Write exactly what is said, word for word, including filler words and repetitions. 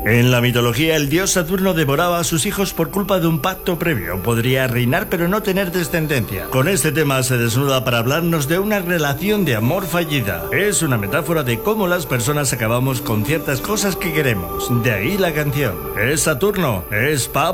En la mitología, el dios Saturno devoraba a sus hijos por culpa de un pacto previo. Podría reinar pero no tener descendencia. Con este tema se desnuda para hablarnos de una relación de amor fallida. Es una metáfora de cómo las personas acabamos con ciertas cosas que queremos. De ahí la canción. Es Saturno, es Pablo.